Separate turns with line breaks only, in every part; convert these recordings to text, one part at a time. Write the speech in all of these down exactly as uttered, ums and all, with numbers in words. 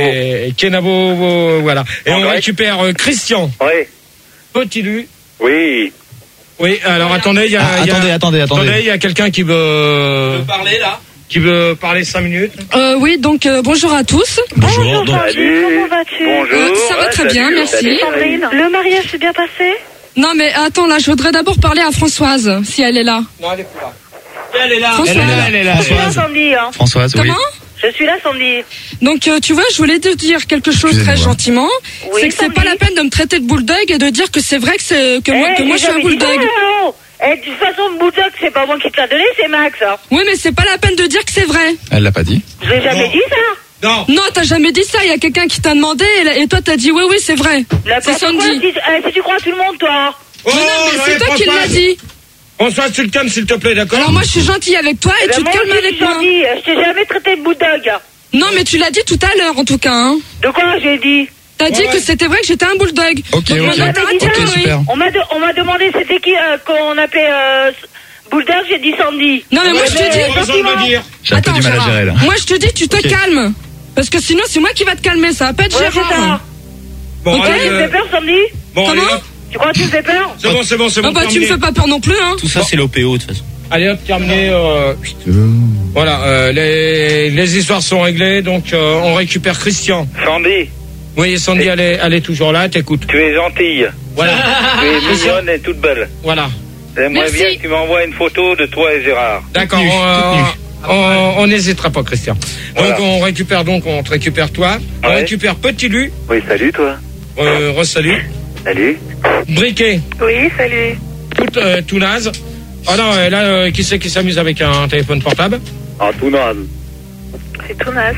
et Kenavo, voilà. Et on récupère euh, Christian.
Oui.
Potilu.
Oui.
Oui, alors attendez, il y a...
Ah,
y a,
attendez, attendez, attendez.
Attendez, il y a quelqu'un qui veut...
Tu veux parler, là?
Qui veut parler cinq minutes.
Euh, oui, donc euh, bonjour à tous.
Bonjour.
Bonjour,
donc-
Salut. Comment vas-tu?
Bonjour.
Euh, ça va
Ouais,
très
salut,
bien, merci.
salut.
Sandrine, le mariage s'est bien passé?
Non, mais attends, là, je voudrais d'abord parler à Françoise, si elle est là.
Non, elle est plus là. Elle est là.
Françoise.
Elle est là, elle est là.
Je suis là, Sandy. Hein.
Françoise, oui.
Comment?
Je suis là, Sandy.
Donc, euh, tu vois, je voulais te dire quelque chose très
Excusez-moi.
gentiment.
Oui,
c'est que c'est
Sandy.
pas la peine de me traiter de bulldog et de dire que c'est vrai que, c'est, que moi,
Eh,
que moi je
j'ai
suis un
jamais dit
bulldog.
ça, oh. Eh, de toute façon, Bulldog, c'est pas moi qui te l'a donné, c'est Max. Hein.
Oui, mais c'est pas la peine de dire que c'est vrai.
Elle l'a pas dit.
Je l'ai jamais
Non.
dit, ça.
Non.
Non, t'as jamais dit ça. Il y a quelqu'un qui t'a demandé et, et toi t'as dit oui, oui, c'est vrai.
N'importe
C'est
quoi,
Sandy.
Si, eh, si tu crois à tout le monde, toi.
Oh,
mais non, mais
non,
c'est toi qui
Françoise.
l'as dit.
Françoise, tu le calmes, s'il te plaît, d'accord?
Alors moi, je suis gentille avec toi et
Eh ben,
tu te
moi
calmes
aussi,
avec
je suis
moi.
gentille. Je t'ai jamais traité de Bulldog.
Non, mais tu l'as dit tout à l'heure, en tout cas. Hein.
De quoi j'ai dit?
T'as dit
Ouais.
que c'était vrai que j'étais un bulldog.
Ok,
Donc
ok.
maintenant, t'arrêtes tes
Ok,
conneries.
super.
On m'a de- on m'a demandé c'était qui euh, qu'on appelait euh, Bulldog, j'ai dit Sandy.
Non, mais moi, je te
mais-
dis...
Pas besoin de me dire.
J'ai un peu
Attends,
du mal à
Gérard.
gérer là.
Moi, je te dis, tu te
Ok.
calmes. Parce que sinon, c'est moi qui va te calmer. Ça va pas être
Ouais, c'est ça.
Gérard.
Bon,
Ok.
allez,
Tu me
euh,
fais peur, Sandy?
bon,
Comment
allez, hop.
Tu crois que tu me fais peur?
C'est bon, c'est bon, c'est bon.
Ah bah, tu me
terminé.
fais pas peur non plus, hein.
Tout ça, c'est l'O P O, de toute façon.
Allez, hop, terminé. Euh... Voilà, euh, les, les histoires sont réglées, donc euh, on récupère Christian.
Sandy,
Oui, Sandy, elle est, elle est toujours là, t'écoutes.
tu es gentille.
Voilà,
Tu es mignonne et toute belle.
voilà.
J'aimerais
Merci.
bien que tu m'envoies une photo de toi et Gérard.
D'accord,
Toute nue,
on,
toute nue.
on, on n'hésitera pas, Christian.
Voilà.
Donc on récupère donc, on te récupère toi, on
Ouais.
récupère Petit Lu,
Oui, salut toi.
euh, re-salut,
Salut.
Briquet,
Oui, salut.
tout, euh, tout naze. Ah non, euh, là, euh, qui c'est qui s'amuse avec un téléphone portable?
Ah, tout naze.
C'est tout naze.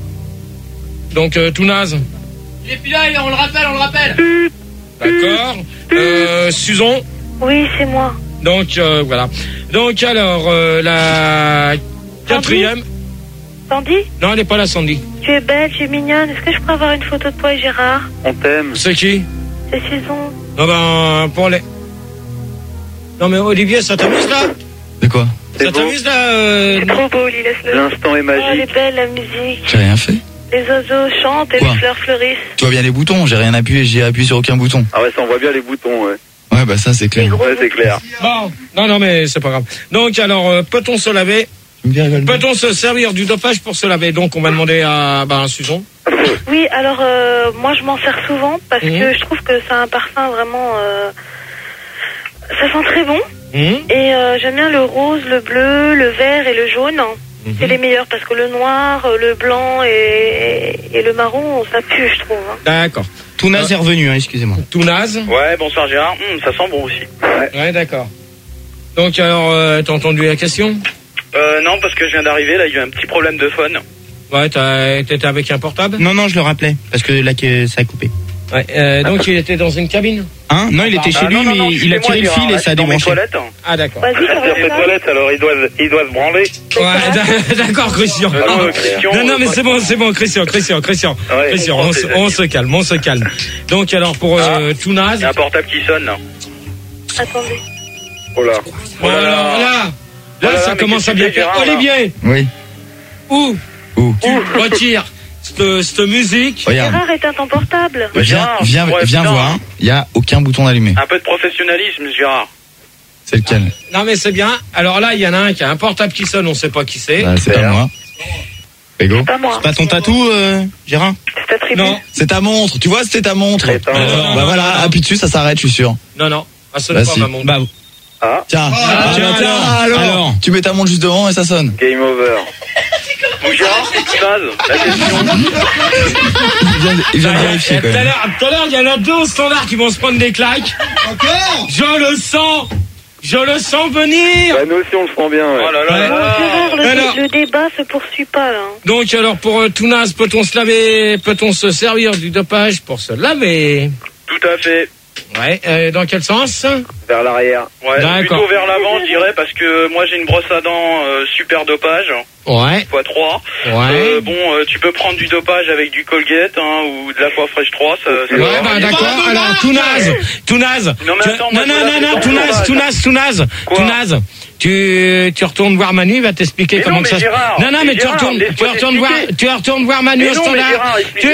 Donc euh, tout naze,
Il est plus là, on le rappelle, on le rappelle.
d'accord. Euh, Suzon,
Oui, c'est moi.
donc euh, voilà. Donc alors, euh, la quatrième...
Sandy,
Non, elle n'est pas là, Sandy.
tu es belle, tu es mignonne. Est-ce que je peux avoir une photo de toi et Gérard?
On t'aime.
C'est qui?
C'est Saison.
Non, ben, pour les... Non, mais Olivier, ça t'amuse, là?
De quoi?
C'est
Ça
beau.
t'amuse, là euh,
C'est trop beau, Lily, laisse-le.
L'instant est
Oh, elle est
magique.
belle, la musique.
J'ai rien fait.
Les oiseaux chantent et
Quoi?
les fleurs fleurissent.
Tu vois bien les boutons, j'ai rien appuyé, j'ai appuyé sur aucun bouton.
Ah ouais, ça on voit bien les boutons, ouais.
Ouais, bah ça c'est
Les
clair.
gros
Ouais, c'est clair.
Bon, non, non, mais c'est pas grave. Donc, alors, euh, peut-on se laver?
Tu me dis, rigole.
Peut-on se servir du dopage pour se laver? Donc, on va demander à, bah, à Suzon.
Oui, alors euh, moi je m'en sers souvent parce
Mhm.
que je trouve que c'est un parfum vraiment... euh, ça sent très bon.
Hum,
Et euh, j'aime bien le rose, le bleu, le vert et le jaune.
Mhm.
C'est les meilleurs parce que le noir, euh, le blanc et, et le marron, ça pue, je trouve. hein.
D'accord.
Tout naze est revenu, hein, excusez-moi.
Tout naze?
Ouais, bonsoir Gérard. Hum, ça sent bon aussi. Ouais.
Ouais, d'accord. Donc, alors, euh, t'as entendu la question?
Euh, non, parce que je viens d'arriver, là, il y a eu un petit problème de phone.
Ouais, t'as- t'étais avec un portable?
Non, non, je le rappelais, parce que là, que ça a coupé.
Ouais, euh, donc, il était dans une cabine?
Hein? Non, il était chez
Ah,
lui,
non, non, non,
mais
je suis
il a
chez moi,
tiré le
Gérard,
fil
là,
et
je
ça a
suis dans mes
débranché.
toilettes.
Ah, d'accord.
Vas-y, ça va
Dans mes
ça.
toilettes, alors il doit, il doit se branler.
Ouais, d'accord, Christian.
Euh, non, Christian,
Non, non, mais
euh,
c'est bon, c'est bon, Christian, Christian, Christian.
Ouais,
Christian,
on
on, se-
comprend,
on se calme, on se calme. Donc, alors, pour euh, tout
Il
naze.
y a un portable qui sonne, là.
Attendez.
Oh là.
Bon, alors, là, là,
Oh là là,
ça
mais
commence
qu'est-ce
à
que
bien
tu fais,
faire.
Gérard, là
Olivier,
Oui.
où
Où?
tu retires cette, cette musique?
Regarde.
Gérard, éteins ton portable.
Viens,
Gérard,
viens,
ouais,
viens
putain.
voir. Il y a aucun bouton allumé.
Un peu de professionnalisme, Gérard.
C'est lequel?
Non, mais c'est bien. Alors là, il y en a un qui a un portable qui sonne, on sait pas qui c'est.
Bah, c'est pas
là.
moi. Ego.
Pas moi.
Pas ton tatou, euh, Gérard?
C'est ta tribu.
Non,
C'est ta montre. Tu vois, c'était ta montre.
Attends.
non,
Bah
non,
voilà,
non, non.
appuie dessus, ça s'arrête, je suis sûr.
non, non. Ah, sonne
Bah,
pas
si.
ma montre.
Bah,
Ah,
Tiens,
Ah,
Ah,
tiens,
bah, tiens,
alors.
alors.
Alors.
Tu mets ta montre juste devant et ça sonne.
game over. Bon, Gérard, c'est tout naze. La question.
Il vient, de- il vient de vérifier
Eh,
quand
Tout à
même.
l'heure, tout à l'heure, il y en a deux au standard qui vont se prendre des claques.
Encore?
Je le sens. Je le sens venir.
Bah, nous aussi, on le sent bien, ouais. Oh là
Ouais.
là là.
Gérard, le,
Alors.
le débat se poursuit pas là.
Donc alors pour euh, tout naze, peut-on se laver, peut-on se servir du dopage pour se laver?
Tout à fait.
Ouais, euh, dans quel sens?
Vers l'arrière. Ouais,
D'accord.
plutôt vers l'avant, je dirais, parce que moi, j'ai une brosse à dents euh, super dopage,
Ouais,
fois trois.
ouais.
Euh, bon, euh, tu peux prendre du dopage avec du Colgate, hein, ou de l'Aquafresh trois, ça, ça
Ouais,
va.
bah d'accord. Alors tout naze, tout naze.
Non, mais
Tu-
attends,
non,
moi,
non,
je veux
non,
la
non,
fais
tout
dans
naze,
le
tout naze, tout naze,
Quoi
tout naze. Tu, tu retournes voir Manu, il va t'expliquer
Mais
comment
non,
que
mais
ça se...
Gérard,
Non, non, mais
mais
tu
Gérard,
retournes, tu
laisse-moi
retournes voir,
t'expliquer.
tu retournes voir Manu
Mais
au
non, mais
standard.
Gérard, explique-
Tu